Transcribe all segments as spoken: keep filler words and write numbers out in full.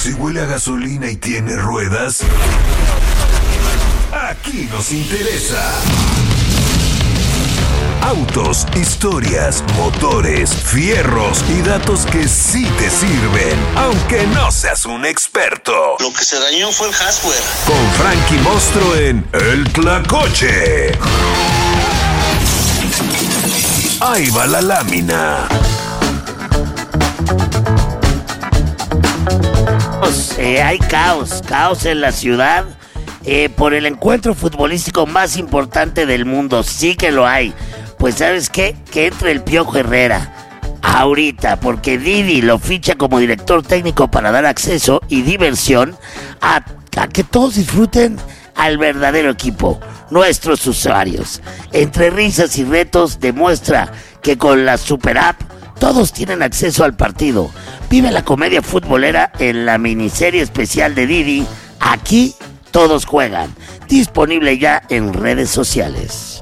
Si huele a gasolina y tiene ruedas, aquí nos interesa. Autos, historias, motores, fierros y datos que sí te sirven, aunque no seas un experto. Lo que se dañó fue el hardware. Con Frankie Mostro en El Tlacoche. Ahí va la lámina. Eh, hay caos, caos en la ciudad eh, por el encuentro futbolístico más importante del mundo. Sí que lo hay. Pues ¿sabes qué? Que entre el Piojo Herrera ahorita, porque Didi lo ficha como director técnico para dar acceso y diversión a, a que todos disfruten al verdadero equipo, nuestros usuarios. Entre risas y retos demuestra que con la super app todos tienen acceso al partido. Vive la comedia futbolera en la miniserie especial de Didi, Aquí Todos Juegan, disponible ya en redes sociales.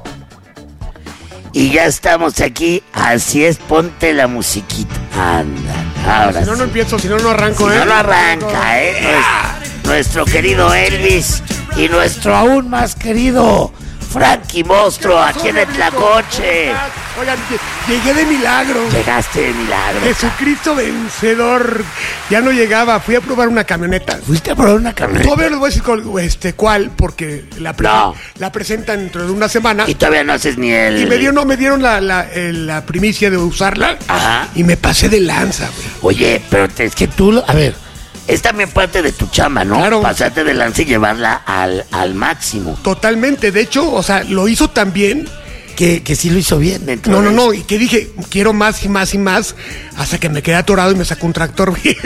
Y ya estamos aquí, así es, ponte la musiquita. Anda, ahora Si no, sí. no empiezo, si no, no arranco, Si ¿eh? no, no arranca, ¿eh? Nuestro, nuestro querido Elvis y nuestro aún más querido Frankie Mostro, aquí en el Tlacoche. Oigan, llegué de milagro. Llegaste de milagro. Jesucristo vencedor. Ya no llegaba, fui a probar una camioneta. ¿Fuiste a probar una camioneta? Todavía les voy a decir cuál, este, cuál porque la, pre- No. la presentan dentro de una semana. Y todavía no haces ni el... Y me dieron, no, me dieron la, la, el- la primicia de usarla. Ajá. Y me pasé de lanza, güey. Oye, pero te- es que tú... lo- A ver, es también parte de tu chamba, ¿no? Claro. Pasarte de lanza y llevarla al, al máximo. Totalmente. De hecho, o sea, lo hizo tan bien. Que, que sí lo hizo bien dentro No, no, de no. eso. Y que dije, quiero más y más y más. Hasta que me quedé atorado y me sacó un tractor, güey.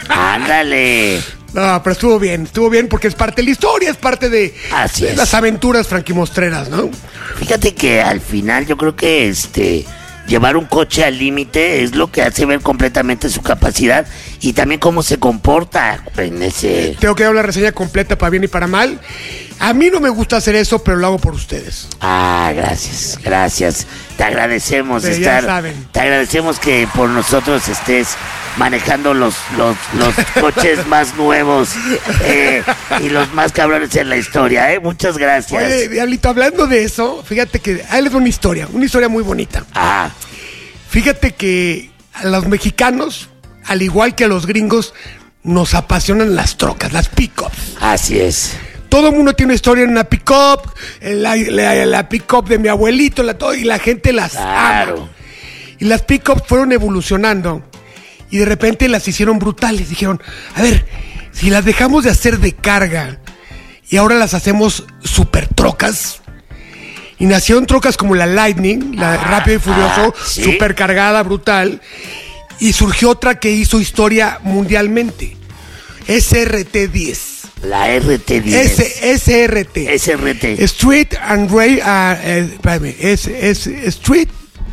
Ándale. No, pero estuvo bien, estuvo bien porque es parte de la historia, es parte de, Así de es. las aventuras franquimostreras, ¿no? Fíjate que al final yo creo que este llevar un coche al límite es lo que hace ver completamente su capacidad y también cómo se comporta en ese... Tengo que dar la reseña completa para bien y para mal. A mí no me gusta hacer eso, pero lo hago por ustedes. Ah, gracias, gracias. Te agradecemos Sí, ya estar... saben. Te agradecemos que por nosotros estés manejando los, los, los coches más nuevos eh, y los más cabrones en la historia, ¿eh? Muchas gracias. Oye, Diablito, hablando de eso, fíjate que ahí les doy una historia, una historia muy bonita. Ah, Fíjate que a los mexicanos, al igual que a los gringos, nos apasionan las trocas, las pick-ups. así es. Todo el mundo tiene una historia en una pick-up, la, la, la pick-up de mi abuelito, la, todo, y la gente las Claro. ama. Y las pick-ups fueron evolucionando y de repente las hicieron brutales. Dijeron, a ver, si las dejamos de hacer de carga y ahora las hacemos super trocas. Y nacieron trocas como la Lightning, la Ah, Rápido y Furioso, ah, ¿sí? super cargada, brutal. Y surgió otra que hizo historia mundialmente, S R T diez. La R T diez. S- SRT. S R T. Street and Race. Uh, eh, espérame, es, es Street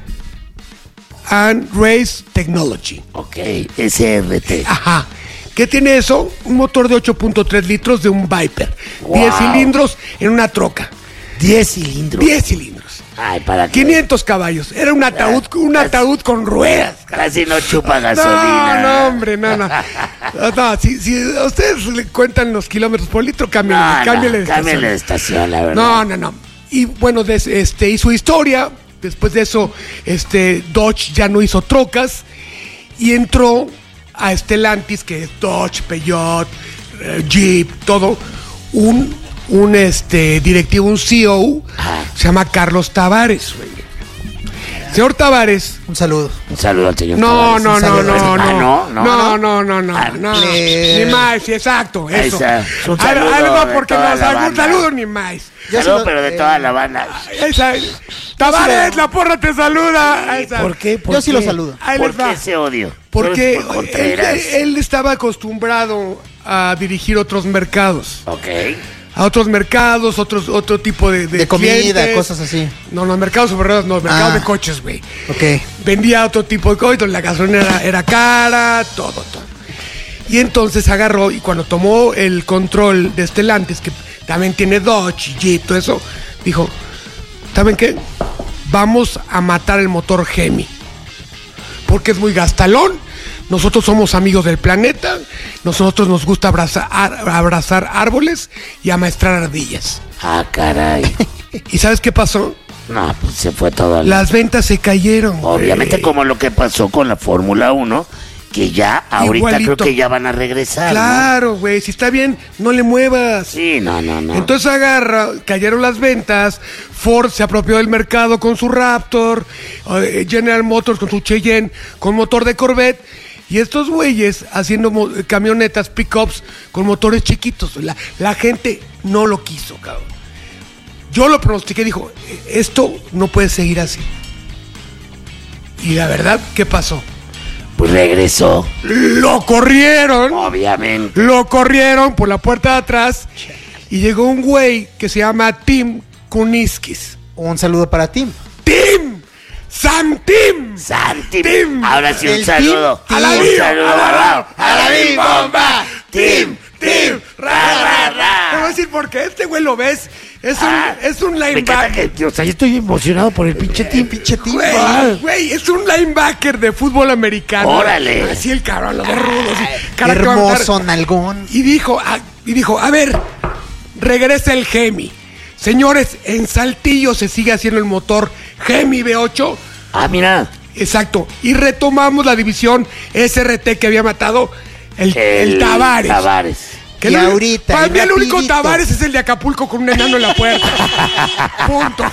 and Race Technology. Ok, S R T. Ajá. ¿Qué tiene eso? Un motor de ocho punto tres litros de un Viper. Wow. diez cilindros en una troca. diez cilindros. diez cilindros. Ay, para qué. quinientos caballos. Era un ataúd, un ataúd con ruedas. Casi no chupa No, gasolina. no, hombre, no, no. No, no, si, si a ustedes le cuentan los kilómetros por litro, cámbiale, No, no, cámbiale de cámbiale estación. de estación, la verdad. No, no, no. Y bueno, des- este, hizo historia. Después de eso, este, Dodge ya no hizo trocas. Y entró a Stellantis, que es Dodge, Peugeot, eh, Jeep, todo. Un, un este, directivo, un C E O, Ajá. se llama Carlos Tavares, güey. Señor Tavares. Un saludo. Un saludo al señor No, Tavares. no, Un no, saludo. no, Ah, no. no, no. No, no, no, no. Ah, no. le- Ni más, sí, exacto, Ahí eso. está. Un Ahí- ahí saludo les va de porque toda no, la algún banda. saludo ni más. Yo Saludo, se lo- pero de eh, toda la banda. Esa, Tavares, la porra te saluda. Ahí está. ¿Por qué? ¿Por Yo sí qué? lo saludo. Ahí ¿Por les va. qué ese odio? Porque Por él, Contreras. él estaba acostumbrado a dirigir otros mercados. Ok. A otros mercados, otros, otro tipo de, de, De comida, clientes. cosas así. No, no, mercados supermercados, no, mercados Ah. de coches, güey. Ok. Vendía otro tipo de cosas, la gasolina era, era cara, todo, todo. Y entonces agarró y cuando tomó el control de Stellantis, que también tiene Dodge, Jeep, todo eso, dijo, ¿saben qué? Vamos a matar el motor Hemi. Porque es muy gastalón, nosotros somos amigos del planeta, nosotros nos gusta abrazar, abrazar árboles y amaestrar ardillas. Ah, caray. ¿Y sabes qué pasó? No, pues se fue todo al... Las ventas se cayeron. Obviamente, güey. como lo que pasó con la Fórmula uno, que ya ahorita Igualito. creo que ya van a regresar. Claro, güey, si está bien, no le muevas. ¿no? Sí, no, no, no. Entonces agarra, cayeron las ventas, Ford se apropió del mercado con su Raptor, eh, General Motors con su Cheyenne, con motor de Corvette, y estos güeyes haciendo mo- camionetas, pickups con motores chiquitos. La, la gente no lo quiso, cabrón. Yo lo pronostiqué, dijo, esto no puede seguir así. Y la verdad, ¿qué pasó? Pues regresó, Lo corrieron. obviamente. Lo corrieron por la puerta de atrás y llegó un güey que se llama Tim Kuniskis. Un saludo para Tim. ¡Tim! ¡Sam Tim! Santi. Tim. Ahora sí un El saludo. Tim. ¡A la Un Bim! saludo. ¡A la Ra! ¡A la Bim Bomba! Tim, ¡Tim! ¡Ra, ra, ra! Te voy a decir por qué. Este güey lo ves. Es un, Ah, es un Me encanta linebacker. que, o sea, yo estoy emocionado por el pinche Tim. Pinche Tim. Güey, güey, es un linebacker de fútbol americano. Órale. Así el cabrón, los dos rudos. y Qué cara que va a matar. hermoso nalgón. Y dijo, a, y dijo, a ver, regresa el Gemi. Señores, en Saltillo se sigue haciendo el motor Gemi V ocho. Ah, mira. Exacto. Y retomamos la división S R T que había matado el, el, Tavares. Tavares. Que Y el- ahorita, Para y mí el único rapidito. Tavares es el de Acapulco con un enano en la puerta. Punto.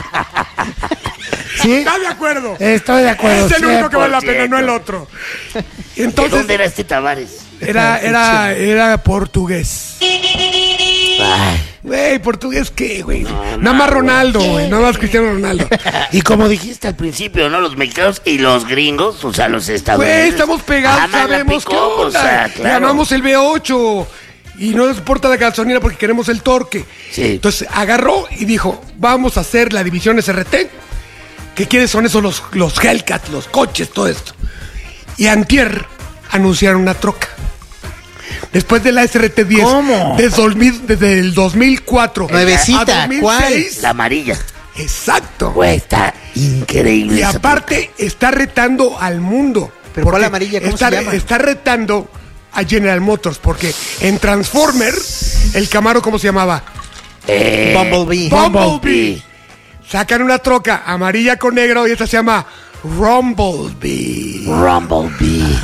¿Sí? ¿Estás de acuerdo? Estoy de acuerdo. Es el único que vale la pena, cien por no el ciento. otro. ¿De Entonces, dónde era este Tavares? era, era, era portugués. Ay, Güey, ¿portugués qué, güey? Nada más Ronaldo, güey. Nada más Cristiano Ronaldo. y como dijiste al principio, ¿no? Los mexicanos y los gringos, o sea, los estadounidenses. Güey, estamos pegados, aman la sabemos qué pick-up, onda. o sea, Le claro. amamos el V ocho. Y no nos importa la gasolina porque queremos el torque. Sí. Entonces agarró y dijo, vamos a hacer la división S R T. ¿Qué quieres? Son esos los, los Hellcat, los coches, todo esto. Y antier anunciaron una troca. Después de la S R T diez. ¿Cómo? Desde, dos mil desde el dos mil cuatro. Nuevecita, a dos mil ¿cuál? seis. La amarilla. Exacto. Güey, está increíble. Y esa aparte está retando al mundo. ¿Pero cuál Porque amarilla? ¿Cómo está, se llama? Está retando a General Motors porque en Transformer, el Camaro, ¿cómo se llamaba? Eh, Bumblebee. Bumblebee. Sacan una troca amarilla con negro y esta se llama Rumblebee. Rumblebee.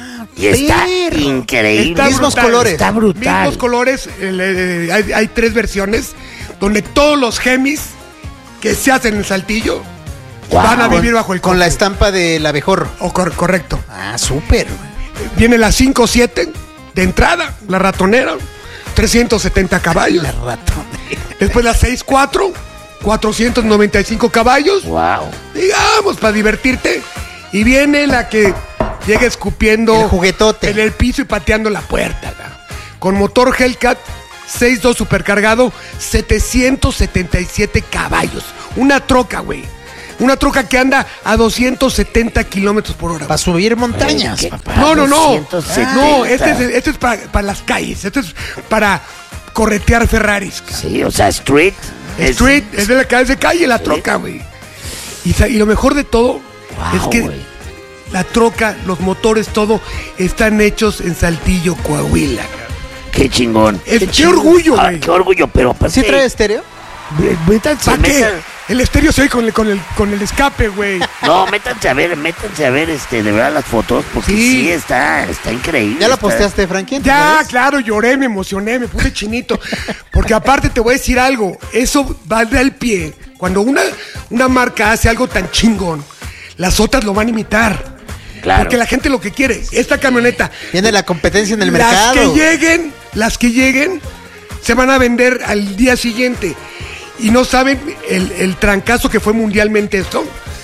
y está perro. increíble. Está Mismos brutal. colores. Está brutal. Mismos colores. el, eh, hay, hay tres versiones donde todos los Gemis que se hacen en Saltillo Wow. van a vivir bajo el Con la cofre. estampa del abejorro. O cor- correcto. Ah, súper. Viene la cinco siete de entrada, la ratonera, trescientos setenta caballos. La ratón. Después la seis cuatro, cuatrocientos noventa y cinco caballos. Wow. Digamos, para divertirte. Y viene la que llega escupiendo El juguetote. en el piso y pateando la puerta. ¿no? Con motor Hellcat seis dos supercargado, setecientos setenta y siete caballos. Una troca, güey. Una troca que anda a doscientos setenta kilómetros por hora. Para subir montañas, Qué papá. No, no, no. doscientos setenta. No, este es, este es para, para las calles. Este es para corretear Ferraris. ca- Sí, o sea, Street. es- Street, es de la calle de calle la troca, güey. Y, sa- y lo mejor de todo Wow, es que güey. la troca, los motores, todo están hechos en Saltillo, Coahuila. ca- Qué chingón. Es- qué chingón. orgullo, Ah, güey. qué orgullo, pero aparte. ¿Sí trae estéreo? Métanse, ¿Para qué? métan- El estéreo se oye con el, con el, con el escape, güey. No, métanse a ver, métanse a ver, este, de verdad las fotos, porque sí, Sí. está, está increíble. ¿Ya la está- posteaste, Frankie? en tus Ya, redes? claro, lloré, me emocioné, me puse chinito. Porque aparte te voy a decir algo, eso va al pie. Cuando una, una marca hace algo tan chingón, las otras lo van a imitar. Claro. Porque la gente lo que quiere, esta camioneta, Tiene la competencia en el las mercado. que lleguen, las que lleguen, se van a vender al día siguiente. Y no saben el, el trancazo que fue mundialmente esto.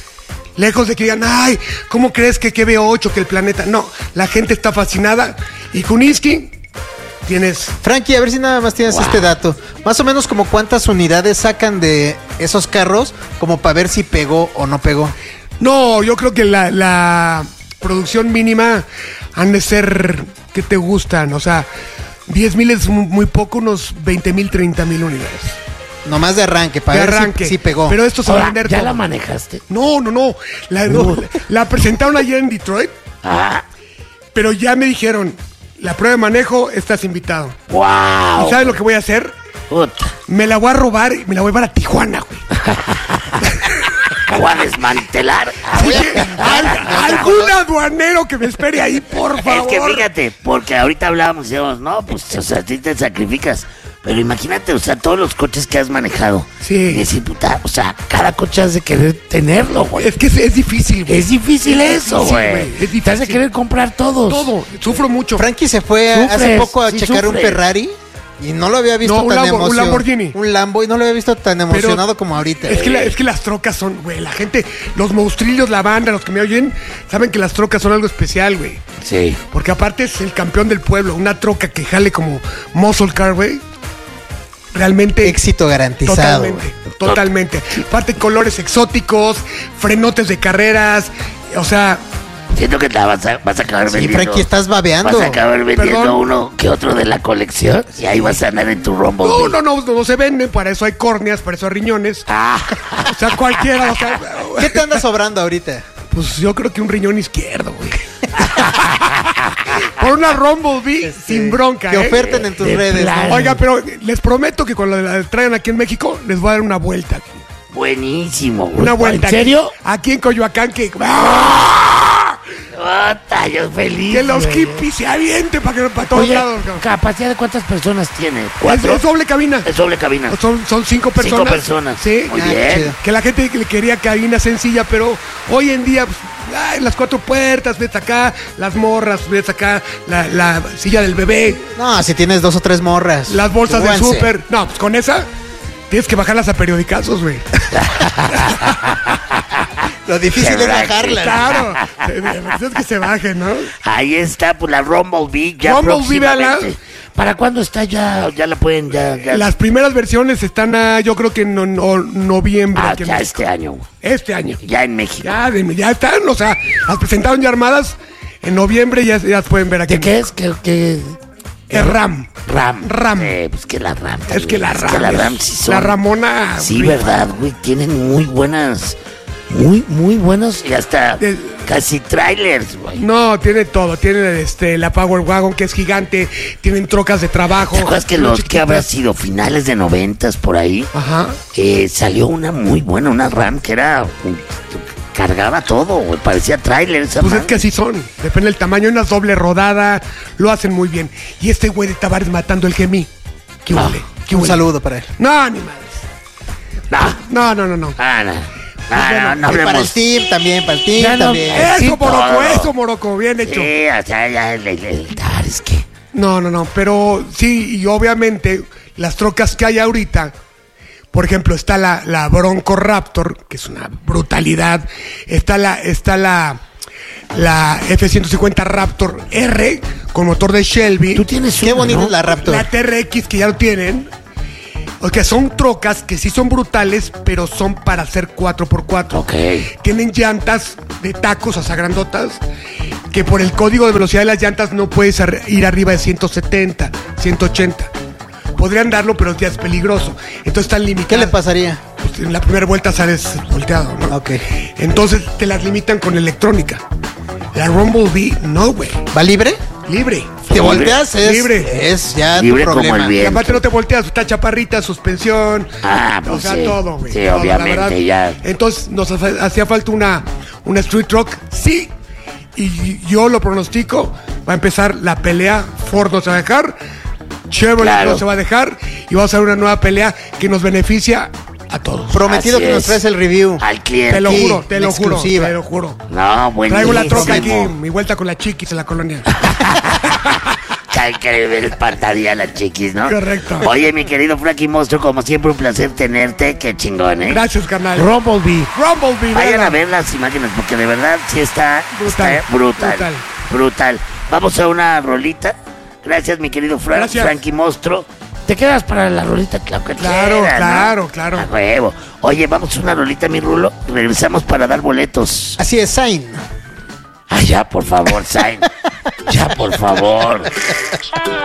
Lejos de que digan, ay, ¿cómo crees que que V ocho, que el planeta? No, la gente está fascinada. Y Kuniski, tienes... Frankie, a ver si nada más tienes este dato. Más o menos como cuántas unidades sacan de esos carros como para ver si pegó o no pegó. No, yo creo que la, la producción mínima han de ser, ¿qué te gustan? O sea, diez mil es mu- muy poco, unos veinte mil, treinta mil unidades. Nomás de arranque, para De ver arranque. Si, si pegó. Pero esto se va a Ahora, vender ¿ya todo. la manejaste? No, no, no. La, no, la presentaron ayer en Detroit. Ah, Pero ya me dijeron, la prueba de manejo, estás invitado. ¡Wow! ¿Y sabes lo que voy a hacer? Puta. Me la voy a robar y me la voy a llevar a Tijuana, güey. Voy a desmantelar. Oye, al- algún aduanero que me espere ahí, por favor. Es que fíjate, porque ahorita hablábamos y decíamos, no, pues, o sea, a ti te sacrificas. Pero imagínate, o sea, todos los coches que has manejado. Sí. Y decir, puta, o sea, cada coche has de querer tenerlo, güey. Es que es, es difícil, güey. Es difícil eso, Sí, güey. güey, es difícil. Te has de querer comprar todos. Todo. Sufro mucho. Frankie se fue a- hace Sufres, poco a sí checar un sufres. Ferrari y no lo había visto No, un tan Lambo- un emocionado. Lamborghini. Un Lambo y no lo había visto tan Pero emocionado como ahorita. Es que, la- es que las trocas son, güey, la gente, los monstrillos, la banda, los que me oyen, saben que las trocas son algo especial, güey. Sí. Porque aparte es el campeón del pueblo, una troca que jale como muscle car, güey. Realmente. Éxito garantizado. Totalmente, totalmente. Aparte colores exóticos, frenotes de carreras, o sea, Siento que la vas a, vas a acabar Sí, vendiendo. Frankie, estás babeando. Vas a acabar vendiendo Perdón. uno que otro de la colección y ahí vas a andar en tu Rumble. no, no, no, no se venden, para eso hay córneas, para eso hay riñones. Ah, O sea, cualquiera, o sea, ¿Qué te anda sobrando ahorita? pues yo creo que un riñón izquierdo, güey. Por una Rumblebee sin bronca, Que ¿eh? oferten en tus de redes. plano. ¿no? Oiga, pero les prometo que cuando la traigan aquí en México, les voy a dar una vuelta. Aquí. buenísimo, güey. Una vuelta. ¿En serio? Aquí, aquí en Coyoacán, que... ¡Ah! Ota, yo feliz. Que los güey. hippies se avienten para que para todos Oye, lados. cabrón. ¿capacidad de cuántas personas tiene? Es, ¿Cuatro? es doble cabina. Es doble cabina. Son, son cinco personas. Cinco personas. Sí. Muy Ah, qué bien. chido. Que la gente le quería cabina sencilla, pero hoy en día, pues, ay, las cuatro puertas, ves acá, las morras, ves acá, la, la silla del bebé, No, si tienes dos o tres morras. las bolsas del Súbanse. súper. No, pues con esa tienes que bajarlas a periodicazos, güey. Lo difícil es Correcto. bajarla. Claro. Es que se bajen, ¿no? Ahí está, pues la Rumblebee ya Rumblebee, próximamente. véala. ¿Para cuándo está ya? Ya la pueden, ya. ya Las primeras versiones están, a, yo creo que en no- no- noviembre. ah, aquí en ya México. este año. Este año. Ya en México. Ya, de- ya están, o sea, las presentaron ya armadas. En noviembre ya, ya las pueden ver aquí. ¿De qué es? ¿Qué, qué? Es RAM. RAM. RAM. Eh, pues que la RAM. Es también. que la RAM. que la es- RAM sí son. La Ramona. Sí, rifa. verdad, güey. Tienen muy buenas. Muy, muy buenos y hasta De- casi trailers, güey. No, tiene todo. Tiene este, la Power Wagon, que es gigante. Tienen trocas de trabajo. ¿Te acuerdas que muy los que chiquitas. habrá sido finales de noventas por ahí? Ajá. Eh, salió una muy buena, una RAM que era. Cargaba todo, güey. Parecía trailer esa Pues es madre. que así son. Depende del tamaño. Una doble rodada. Lo hacen muy bien. Y este güey de Tavares matando el gemí. ¿Qué Ah, huele? ¿Qué Un huele? saludo para él. No, ni madres. No, No, no, no, no. ah, no. Ah, no, no Y para el hablemos. team también, para el team Ya no- también. Eh, sí, Eso, Morocco, todo. eso, Morocco. Bien hecho. Sí, o sea, ya el, el, el Tavares que. No, no, no, pero sí, y obviamente las trocas que hay ahorita, por ejemplo, está la, la Bronco Raptor, que es una brutalidad, está la, está la, la F ciento cincuenta Raptor R con motor de Shelby, Tú tienes Qué una, bonita ¿no? es la Raptor. la T R X que ya lo tienen. O que son trocas que sí son brutales, pero son para hacer cuatro por cuatro. Ok. Tienen llantas de tacos, o sea, grandotas, que por el código de velocidad de las llantas no puedes ar- ir arriba de ciento setenta, ciento ochenta. Podrían darlo, pero ya es peligroso. Entonces están limitadas. ¿Qué le pasaría? Pues en la primera vuelta sales volteado, ¿no? Ok. Entonces te las limitan con electrónica. La Rumblebee, no, güey. ¿Va libre? Libre. Te Libre. volteas, es, Libre. es ya Libre tu como problema. el viento. Y aparte no te volteas, está chaparrita, suspensión. Ah, o pues sea, sí. todo, güey. Sí, todo, la obviamente, verdad. ya. Entonces nos hace- hacía falta una, una street truck, sí. Y yo lo pronostico, va a empezar la pelea, Ford no se va a dejar, Chevrolet Claro. no se va a dejar, y vamos a ver una nueva pelea que nos beneficia a todos. Prometido Así que nos es. traes el review. Al cliente. Te lo aquí, juro, te en lo juro, exclusiva. te lo juro. No, buenísimo. Traigo la troca aquí, mi vuelta con la chiquis en la colonia. Hay que ver espantadilla a las chiquis, ¿no? Correcto. Oye, mi querido Frankie Monstruo, como siempre, un placer tenerte. Qué chingón, ¿eh? Gracias, carnal. Rumblebee. Rumblebee, Vayan véala. a ver las imágenes porque de verdad sí está Brutal, está brutal, brutal. brutal. Vamos a una rolita. Gracias, mi querido Frank, Gracias. Frankie Monstruo. ¿Te quedas para la rolita? Claro que Claro, quieras, ¿no? claro, claro. A huevo. Oye, vamos a una rolita, mi Rulo. Regresamos para dar boletos. Así es, Sign. Ah, ya, por favor, Zayn. Ya, por favor.